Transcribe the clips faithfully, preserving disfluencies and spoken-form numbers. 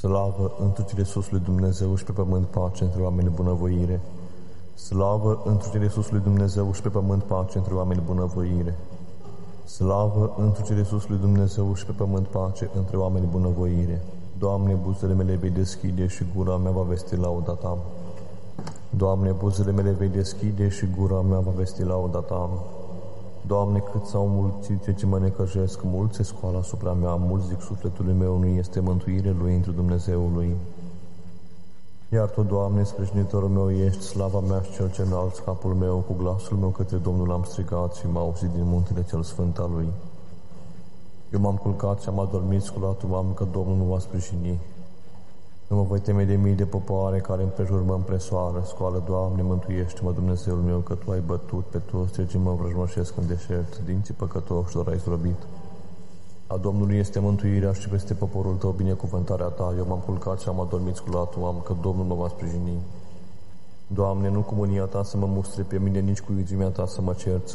Slavă întrucire Iisusului Dumnezeu și pe pământ pace între oameni bunăvoire. Slavă întrucire Iisusului Dumnezeu și pe pământ pace între oameni bunăvoire. Slavă întrucire Iisusului Dumnezeu și pe pământ pace între oameni bunăvoire. Doamne, buzele mele vei deschide și gura mea va vesti lauda Ta. Doamne, buzele mele vei deschide și gura mea va vesti lauda Ta. Doamne, cât s-au mulțit cei ce mă necăjesc, mulți se scoală asupra mea, mulți zic sufletului meu nu este mântuire lui între Dumnezeului. Iar Tu, Doamne, sprijinitorul meu ești, slava mea și cel ce înalți capul meu, cu glasul meu către Domnul am strigat și m-a auzit din muntele cel sfânt al Lui. Eu m-am culcat și am adormit, sculatul am că Domnul nu va sprijini. Nu mă voi teme de mii de popoare care împrejur mă împresoară. Scoală, Doamne, mântuiește-mă, Dumnezeul meu, că Tu ai bătut pe toți cei ce mă vrăjmășesc în deșert, dinții păcătoșilor ai zdrobit. A Domnului este mântuirea și peste poporul Tău binecuvântarea Ta. Eu m-am culcat și am adormit, sculatul am că Domnul mă va sprijini. Doamne, nu cu mânia Ta să mă mustre pe mine, nici cu iuțimea Ta să mă cerți.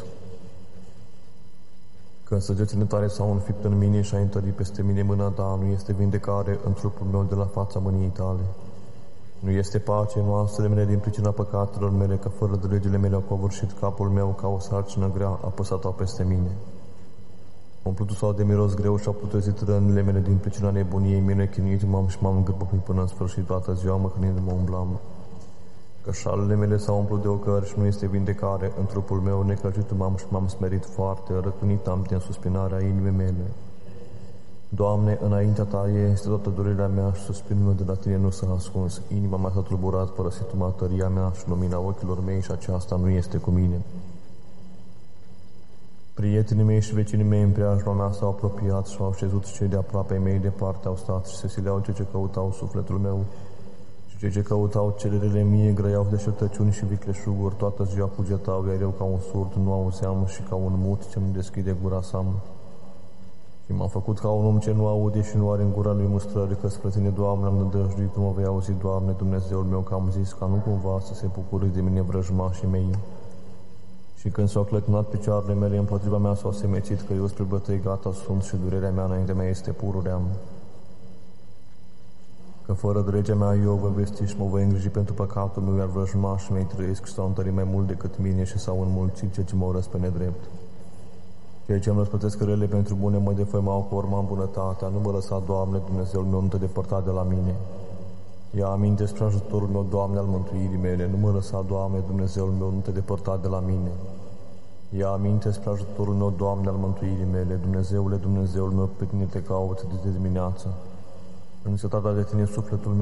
Când săgețile Tale s-au înfipt în mine și ai întărit peste mine mâna Ta, nu este vindecare în trupul meu de la fața mâniei Tale. Nu este pace în oasele mele din pricina păcatelor mele, că fără de legile mele au covârșit capul meu ca o sarcină grea apăsată peste mine. Umplutul sau de miros greu și-au putrezit rănile mele din pricina nebuniei mele, chinuit m-am și m-am îngârpăpit până în sfârșit toată ziua, mă hrănind-mă umblam. Că șalele mele s-au umplut de ocări și nu este vindecare în trupul meu, necăjit m-am și m-am smerit foarte, răcunit am din suspinarea inimii mele. Doamne, înaintea Ta este toată durerea mea și suspinul meu de la Tine nu s-a ascuns. Inima mea s-a tulburat, părăsit-mă tăria mea și lumina ochilor mei și aceasta nu este cu mine. Prietenii mei și vecinii mei în preajma mea s-au apropiat și au șezut și cei de aproape mei departe au stat și se sileau cei ce căutau sufletul meu. Și cei ce căutau cererile mie grăiau deșertăciuni și vicleșuguri, toată ziua cugetau, iar eu ca un surd nu auzeam și ca un mut ce nu deschide gura sa. Și m-am făcut ca un om ce nu aude și nu are în gura lui mustrări, că spre Tine, Doamne, am nădăjduit, Tu mă vei auzi, Doamne, Dumnezeul meu, că am zis ca nu cumva să se bucure de mine vrăjmașii mei. Și când s-au clătinat picioarele mele împotriva mea, s-au semețit că eu spre bătăi gata sunt și durerea mea înaintea mea este pururea. Că fără de legea mea eu vă vesti și mă voi îngriji pentru păcatul meu, iar vrăjmașii mei trăiesc și s-au întărit mai mult decât mine și s-au înmulțit cei ce mă urăsc pe nedrept. Cei ce îmi răspătesc rele pentru bune mă defăimau cu urma în bunătatea. Nu mă lăsa, Doamne, Dumnezeul meu, nu Te depărta de la mine. Ia aminte spre ajutorul meu, Doamne, al mântuirii mele. Nu mă lăsa, Doamne, Dumnezeul meu, nu Te depărta de la mine. Ia aminte spre ajutorul meu, Doamne, al mântuirii mele. Dumnezeule, Dumnezeul meu, pe Tine Te caut de dimineață. În încetarea de Tine sufletul meu